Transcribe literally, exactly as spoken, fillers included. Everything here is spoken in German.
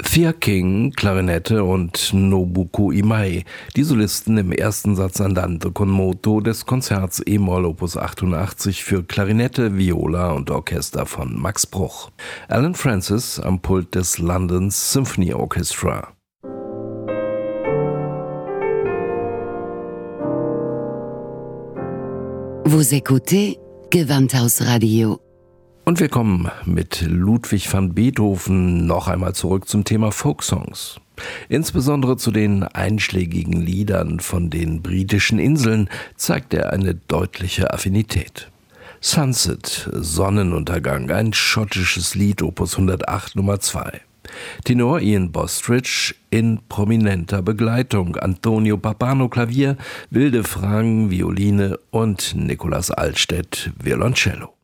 Thea King, Klarinette und Nobuko Imai, die Solisten im ersten Satz Andante con moto des Konzerts E-Moll Opus achtundachtzig für Klarinette, Viola und Orchester von Max Bruch. Alan Francis am Pult des London Symphony Orchestra. Vous écoutez Gewandhausradio. Und wir kommen mit Ludwig van Beethoven noch einmal zurück zum Thema Folksongs. Insbesondere zu den einschlägigen Liedern von den britischen Inseln zeigt er eine deutliche Affinität. Sunset, Sonnenuntergang, ein schottisches Lied, Opus hundertacht Nummer zwei. Tenor Ian Bostridge in prominenter Begleitung, Antonio Pappano Klavier, Wilde Frangen Violine und Nicolas Altstedt Violoncello.